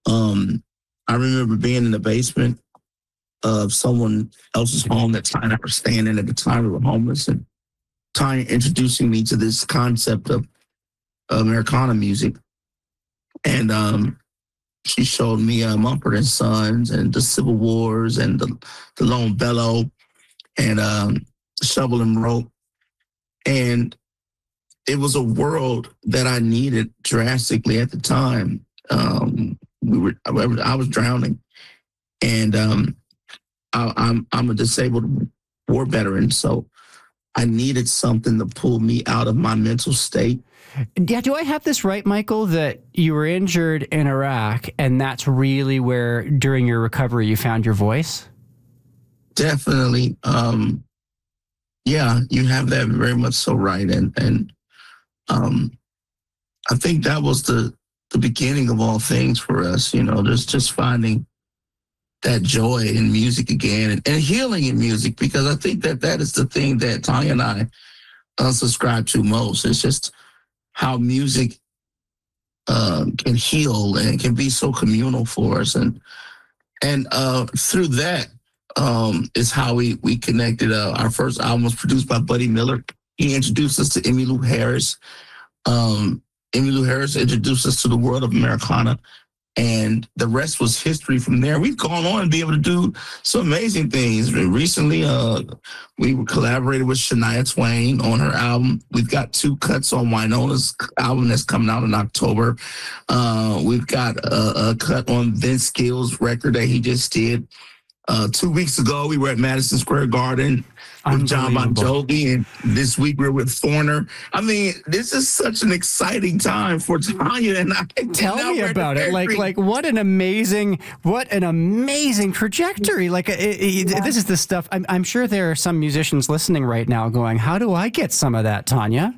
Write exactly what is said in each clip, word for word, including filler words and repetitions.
Um, I remember being in the basement of someone else's home that Tanya and I were staying in at the time. We were homeless, and Tanya introducing me to this concept of Americana music. And um, she showed me uh, Mumford and Sons and the Civil Wars and the, the Lone Bellow and um, Shovel and Rope. And it was a world that I needed drastically at the time. Um, we were, I was drowning, and um, I, I'm I'm a disabled war veteran, so I needed something to pull me out of my mental state. Yeah, do I have this right, Michael, that you were injured in Iraq, and that's really where, during your recovery, you found your voice? Definitely. Um, yeah, you have that very much so right. And and um, I think that was the, the beginning of all things for us, you know, just, just finding that joy in music again and, and healing in music, because I think that that is the thing that Tanya and I uh, subscribe to most. It's just how music uh, can heal and can be so communal for us. And and uh, through that um, is how we, we connected. Uh, our first album was produced by Buddy Miller. He introduced us to Emmylou Harris. Um, Emmylou Harris introduced us to the world of Americana, and the rest was history from there. We've gone on and be able to do some amazing things. Recently, uh, we collaborated with Shania Twain on her album. We've got two cuts on Winona's album that's coming out in October. Uh, we've got a, a cut on Vince Gill's record that he just did. Uh, two weeks ago, we were at Madison Square Garden with John Bon Jovi, and this week we're with Foreigner. I mean, this is such an exciting time for Tanya and I. Tell me about it. Like, like what an amazing, what an amazing trajectory. Like, it, it, yeah. This is the stuff. I'm, I'm sure there are some musicians listening right now going, "How do I get some of that, Tanya?"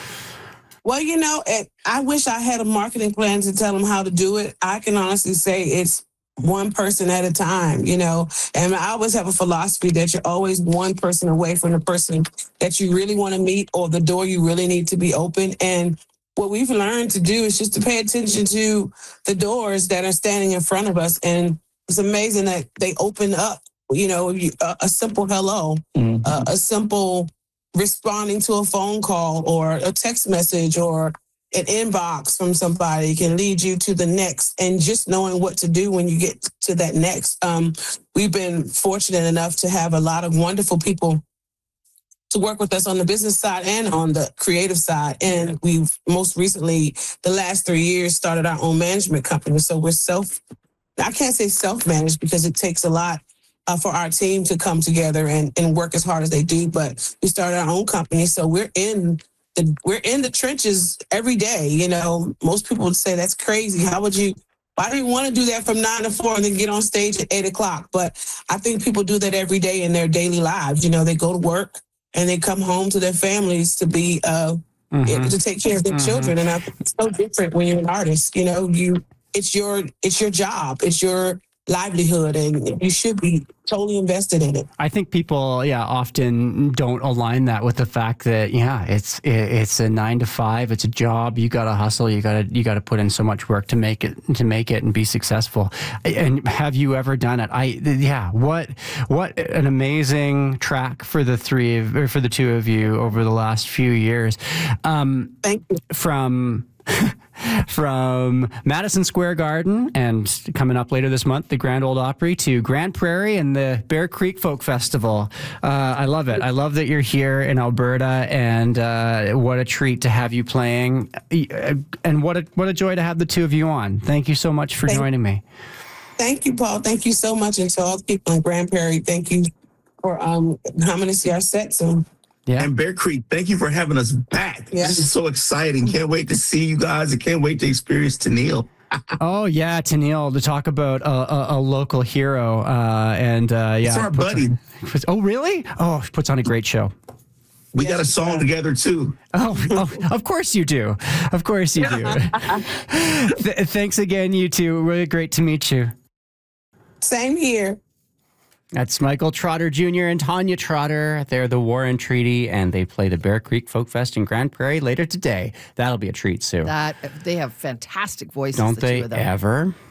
Well, you know, it, I wish I had a marketing plan to tell them how to do it. I can honestly say it's one person at a time, you know, and I always have a philosophy that you're always one person away from the person that you really want to meet or the door you really need to be open. And what we've learned to do is just to pay attention to the doors that are standing in front of us. And it's amazing that they open up, you know, a, a simple hello, mm-hmm. uh, a simple responding to a phone call or a text message or an inbox from somebody can lead you to the next, and just knowing what to do when you get to that next. Um, we've been fortunate enough to have a lot of wonderful people to work with us on the business side and on the creative side. And we've most recently, the last three years, started our own management company. So we're self, I can't say self-managed because it takes a lot uh, for our team to come together and, and work as hard as they do. But we started our own company. So we're in The, we're in the trenches every day. You know, most people would say that's crazy. How would you, why do you want to do that from nine to four and then get on stage at eight o'clock? But I think people do that every day in their daily lives. You know, they go to work and they come home to their families to be, uh, mm-hmm. to take care of their mm-hmm. children. And I think it's so different when you're an artist. You know, you, it's your, it's your job. It's your livelihood, and you should be totally invested in it. I think people, yeah, often don't align that with the fact that, yeah, it's it's a nine to five, it's a job. You got to hustle. You got to you got to put in so much work to make it to make it and be successful. And have you ever done it? I yeah. What what an amazing track for the three of, or for the two of you over the last few years. Um, Thank you. From. From Madison Square Garden and coming up later this month, the Grand Ole Opry, to Grand Prairie and the Bear Creek Folk Festival. Uh, I love it. I love that you're here in Alberta, and uh, what a treat to have you playing, and what a what a joy to have the two of you on. Thank you so much for thank, joining me. Thank you, Paul. Thank you so much, and to all the people in Grand Prairie, thank you for um, coming to see our set soon. Yeah. And Bear Creek, thank you for having us back. Yeah. This is so exciting. Can't wait to see you guys. I can't wait to experience Tennille. Oh, yeah, Tennille, to talk about a, a, a local hero. Uh, and uh, yeah, it's our buddy. On, oh, really? Oh, puts on a great show. We got a song together, too. Oh, oh, of course you do. Of course you do. Th- thanks again, you two. Really great to meet you. Same here. That's Michael Trotter Junior and Tanya Trotter. They're the Warren Treaty, and they play the Bear Creek Folk Fest in Grand Prairie later today. That'll be a treat, Sue. That they have fantastic voices. Don't the they two of them. ever?